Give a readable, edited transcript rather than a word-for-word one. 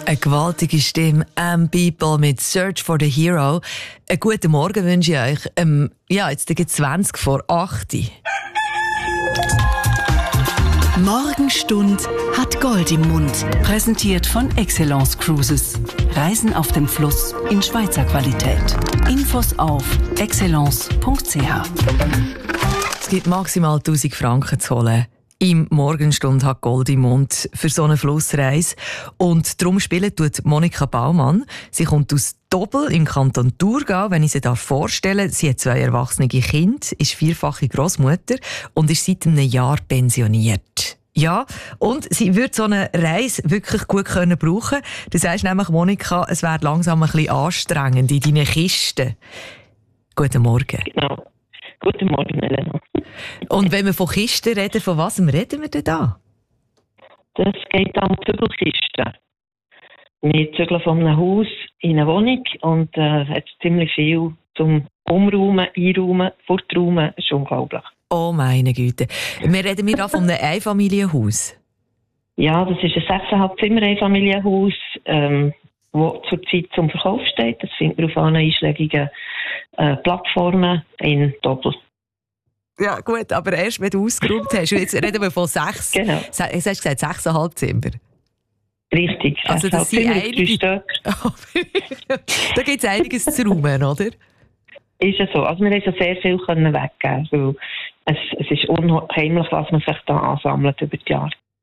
Eine gewaltige Stimme, People mit Search for the Hero. Einen guten Morgen wünsche ich euch. Jetzt geht 20 vor 8 Uhr. Morgenstund hat Gold im Mund. Präsentiert von Excellence Cruises. Reisen auf dem Fluss in Schweizer Qualität. Infos auf excellence.ch. Es gibt maximal 1000 Franken zu holen. Im Morgenstund hat Gold im Mund für so eine Flussreise. Und darum spielt Monika Baumann. Sie kommt aus Doppel im Kanton Thurgau, wenn ich sie vorstellen darf. Sie hat 2 erwachsene Kinder, ist 4-fache Grossmutter und ist seit einem Jahr pensioniert. Ja, und sie würde so eine Reise wirklich gut brauchen können. Du sagst nämlich, Monika, es wäre langsam ein bisschen anstrengend in deinen Kisten. Guten Morgen. Genau. Guten Morgen, Elena. Und wenn wir von Kisten reden, von was reden wir denn da? Das geht um Zügelkisten. Wir zügeln von einem Haus in eine Wohnung und es hat ziemlich viel zum Umräumen, Einräumen, Forträumen. Das ist unglaublich. Oh meine Güte. Wir reden da von einem Einfamilienhaus. Ja, das ist ein 6,5 Zimmer Einfamilienhaus, das zurzeit zum Verkauf steht. Das findet man auf allen einschlägigen Plattformen in Doppel. Ja gut, aber erst wenn du ausgeräumt hast. Und jetzt reden wir von 6. Genau. Jetzt hast du gesagt 6,5 Zimmer. Richtig. Also das sind einige... Da gibt es einiges zu räumen, oder? Ist ja so. Also wir haben so sehr viel weggeben, weil es ist unheimlich, was man sich da ansammelt über die Jahre.